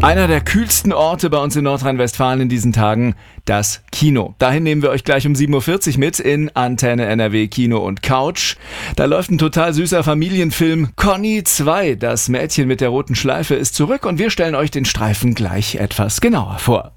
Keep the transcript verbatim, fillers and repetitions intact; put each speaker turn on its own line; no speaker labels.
Einer der kühlsten Orte bei uns in Nordrhein-Westfalen in diesen Tagen, das Kino. Dahin nehmen wir euch gleich um sieben Uhr vierzig mit in Antenne N R W Kino und Couch. Da läuft ein total süßer Familienfilm Conny zwei. Das Mädchen mit der roten Schleife ist zurück und wir stellen euch den Streifen gleich etwas genauer vor.